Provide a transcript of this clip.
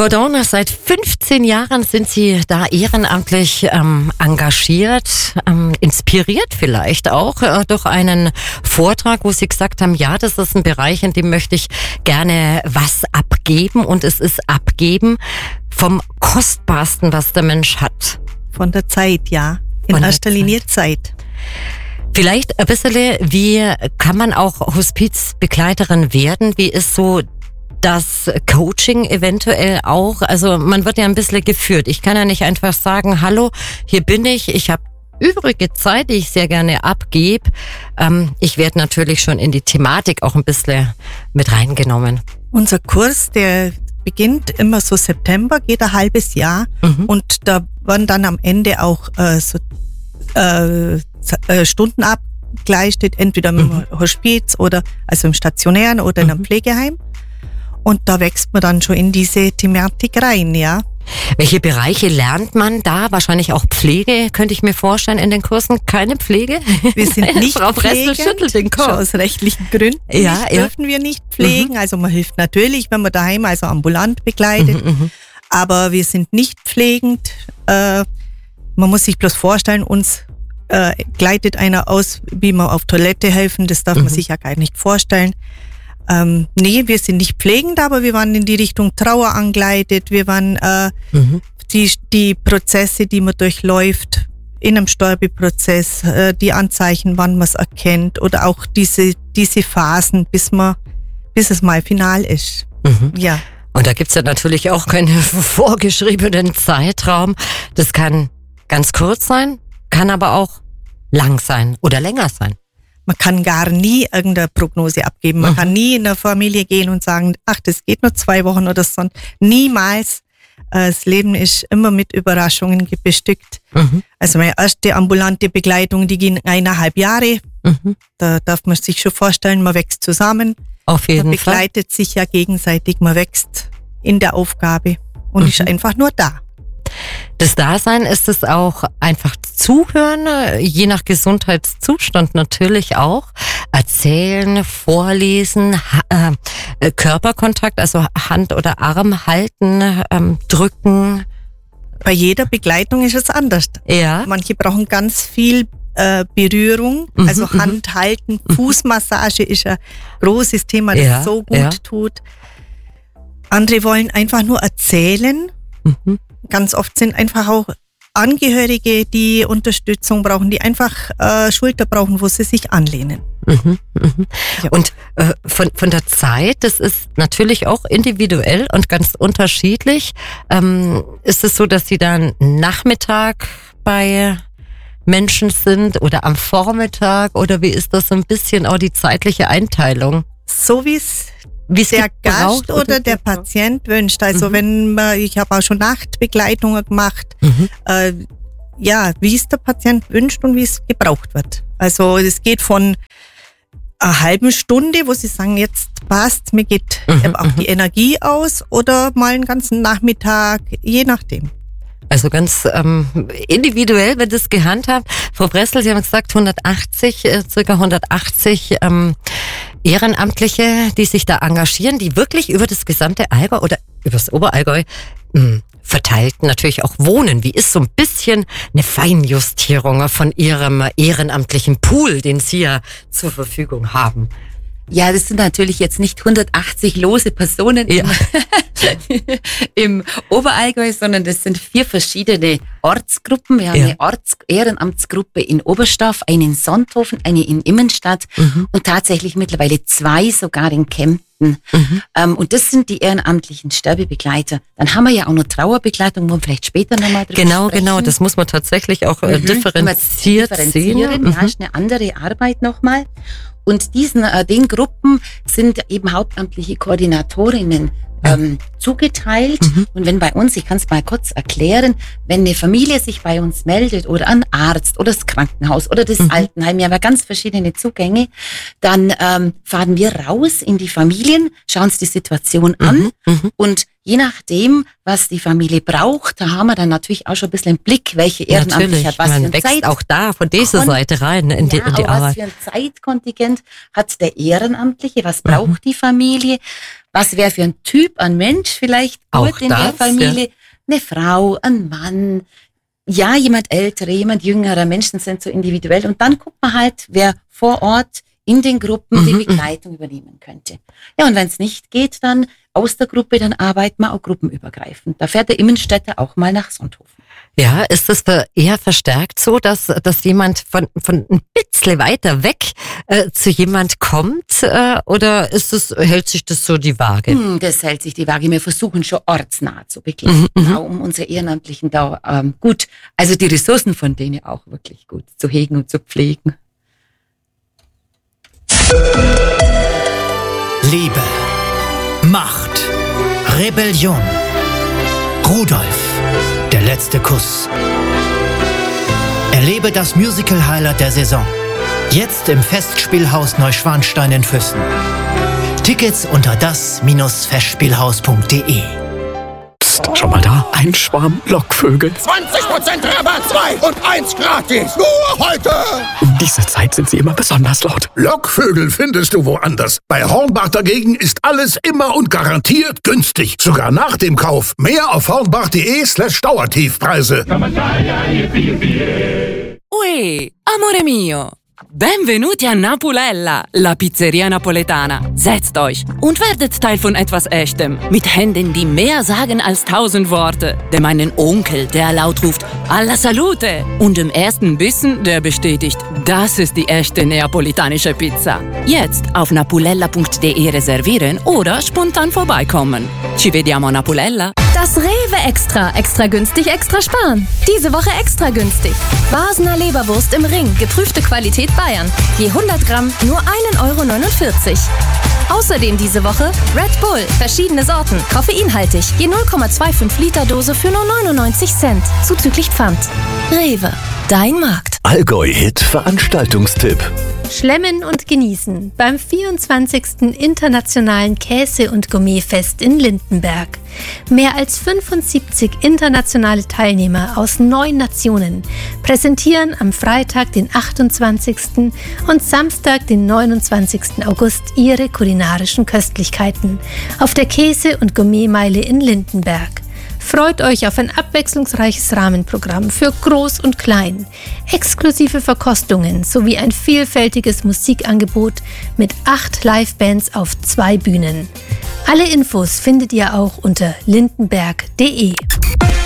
Frau Dorner, seit 15 Jahren sind Sie da ehrenamtlich engagiert, inspiriert vielleicht auch durch einen Vortrag, wo Sie gesagt haben, ja, das ist ein Bereich, in dem möchte ich gerne was abgeben, und es ist Abgeben vom Kostbarsten, was der Mensch hat. Von der Zeit, ja. In erster Linie Zeit. Vielleicht ein bisschen, wie kann man auch Hospizbegleiterin werden? Wie ist so das Coaching eventuell auch? Also man wird ja ein bisschen geführt. Ich kann ja nicht einfach sagen, hallo, hier bin ich habe übrige Zeit, die ich sehr gerne abgebe. Ich werde natürlich schon in die Thematik auch ein bisschen mit reingenommen. Unser Kurs, der beginnt immer so September, geht ein halbes Jahr, und da werden dann am Ende auch Stunden abgeleistet, entweder im Hospiz oder also im Stationären oder in einem Pflegeheim. Und da wächst man dann schon in diese Thematik rein, ja. Welche Bereiche lernt man da? Wahrscheinlich auch Pflege, könnte ich mir vorstellen, in den Kursen. Keine Pflege? Wir sind nicht Frau Bressel schüttelt den Kopf. Schon aus rechtlichen Gründen dürfen wir nicht pflegen. Also man hilft natürlich, wenn man daheim, also ambulant begleitet. Aber wir sind nicht pflegend. Man muss sich bloß vorstellen, uns gleitet einer aus, wie wir auf Toilette helfen. Das darf man sich ja gar nicht vorstellen. Nee, wir sind nicht pflegend, aber wir waren in die Richtung Trauer angleitet. Wir waren die Prozesse, die man durchläuft in einem Sterbeprozess, die Anzeichen, wann man es erkennt, oder auch diese Phasen, bis es mal final ist. Ja. Und da gibt's ja natürlich auch keinen vorgeschriebenen Zeitraum. Das kann ganz kurz sein, kann aber auch lang sein oder länger sein. Man kann gar nie irgendeine Prognose abgeben. Man kann nie in eine Familie gehen und sagen, ach, das geht nur 2 Wochen oder so. Niemals. Das Leben ist immer mit Überraschungen bestückt. Also meine erste ambulante Begleitung, die ging 1,5 Jahre. Da darf man sich schon vorstellen, man wächst zusammen. Auf jeden Fall. Man begleitet sich ja gegenseitig, man wächst in der Aufgabe und ist einfach nur da. Das Dasein ist es auch einfach zuhören, je nach Gesundheitszustand natürlich auch. Erzählen, vorlesen, Körperkontakt, also Hand oder Arm halten, drücken. Bei jeder Begleitung ist es anders. Ja. Manche brauchen ganz viel Berührung, also Hand halten. Fußmassage ist ein großes Thema, das so gut tut. Andere wollen einfach nur erzählen. Ganz oft sind einfach auch Angehörige, die Unterstützung brauchen, die einfach Schulter brauchen, wo sie sich anlehnen. Ja. Und von der Zeit, das ist natürlich auch individuell und ganz unterschiedlich. Ist es so, dass Sie dann Nachmittag bei Menschen sind oder am Vormittag, oder wie ist das so ein bisschen auch die zeitliche Einteilung? So wie es der Gast oder der Patient wünscht. Also ich habe auch schon Nachtbegleitungen gemacht, wie es der Patient wünscht und wie es gebraucht wird. Also es geht von einer halben Stunde, wo sie sagen, jetzt passt, mir geht auch die Energie aus, oder mal einen ganzen Nachmittag, je nachdem. Also ganz individuell wird es gehandhabt. Frau Bressel, Sie haben gesagt, circa 180 Ehrenamtliche, die sich da engagieren, die wirklich über das gesamte Allgäu oder über das Oberallgäu verteilt natürlich auch wohnen. Wie ist so ein bisschen eine Feinjustierung von Ihrem ehrenamtlichen Pool, den Sie ja zur Verfügung haben? Ja, das sind natürlich jetzt nicht 180 lose Personen im Oberallgäu, sondern das sind 4 verschiedene Ortsgruppen. Wir haben eine Ehrenamtsgruppe in Oberstdorf, eine in Sonthofen, eine in Immenstadt und tatsächlich mittlerweile 2 sogar in Kempten. Und das sind die ehrenamtlichen Sterbebegleiter. Dann haben wir ja auch noch Trauerbegleitung, wo wir vielleicht später nochmal drüber sprechen. Genau, das muss man tatsächlich auch differenziert sehen. Ja, ist eine andere Arbeit nochmal. Und den Gruppen sind eben hauptamtliche Koordinatorinnen zugeteilt. Und wenn bei uns, ich kann es mal kurz erklären, wenn eine Familie sich bei uns meldet oder ein Arzt oder das Krankenhaus oder das Altenheim, wir haben ja ganz verschiedene Zugänge, dann fahren wir raus in die Familien, schauen uns die Situation an und je nachdem, was die Familie braucht, da haben wir dann natürlich auch schon ein bisschen im Blick, welche Ehrenamtliche hat, was man für ein wächst auch da von dieser Seite rein in die Arbeit. Was für ein Zeitkontingent hat der Ehrenamtliche, was braucht die Familie, was wäre für ein Typ an Mensch vielleicht gut in der Familie, eine Frau, ein Mann, ja, jemand älterer, jemand jüngerer, Menschen sind so individuell und dann guckt man halt, wer vor Ort in den Gruppen die Begleitung übernehmen könnte. Ja, und wenn es nicht geht, dann aus der Gruppe, dann arbeiten wir auch gruppenübergreifend. Da fährt der Immenstädter auch mal nach Sonthofen. Ja, ist das eher verstärkt so, dass jemand von ein bisschen weiter weg zu jemand kommt oder hält sich das so die Waage? Das hält sich die Waage. Wir versuchen schon ortsnah zu begleiten, um unsere Ehrenamtlichen da gut, also die Ressourcen von denen auch wirklich gut zu hegen und zu pflegen. Liebe, Macht, Rebellion, Rudolf, der letzte Kuss. Erlebe das Musical-Highlight der Saison. Jetzt im Festspielhaus Neuschwanstein in Füssen. Tickets unter das-festspielhaus.de. Psst, schon mal da? Ein Schwarm Lockvögel. 20% Rabatt, 2 und 1 gratis. Nur heute. Um diese Zeit sind sie immer besonders laut. Lockvögel findest du woanders. Bei Hornbach dagegen ist alles immer und garantiert günstig. Sogar nach dem Kauf. Mehr auf hornbach.de/Dauertiefpreise. Ui, amore mio. Benvenuti a Napulella, la Pizzeria Napoletana. Setzt euch und werdet Teil von etwas Echtem. Mit Händen, die mehr sagen als 1000 Worte. Dem einen Onkel, der laut ruft, alla salute. Und dem ersten Bissen, der bestätigt, das ist die echte neapolitanische Pizza. Jetzt auf napulella.de reservieren oder spontan vorbeikommen. Ci vediamo a Napulella. Das Rewe Extra. Extra günstig, extra sparen. Diese Woche extra günstig. Basener Leberwurst im Ring. Geprüfte Qualität Bayern. Je 100 Gramm nur 1,49 €. Außerdem diese Woche Red Bull. Verschiedene Sorten. Koffeinhaltig. Je 0,25 Liter Dose für nur 99 Cent. Zuzüglich Pfand. Rewe. Dein Markt. Allgäu-Hit Veranstaltungstipp. Schlemmen und genießen beim 24. Internationalen Käse- und Gourmetfest in Lindenberg. Mehr als 75 internationale Teilnehmer aus 9 Nationen präsentieren am Freitag, den 28. und Samstag, den 29. August ihre kulinarischen Köstlichkeiten auf der Käse- und Gourmetmeile in Lindenberg. Freut euch auf ein abwechslungsreiches Rahmenprogramm für Groß und Klein, exklusive Verkostungen sowie ein vielfältiges Musikangebot mit 8 Livebands auf 2 Bühnen. Alle Infos findet ihr auch unter lindenberg.de.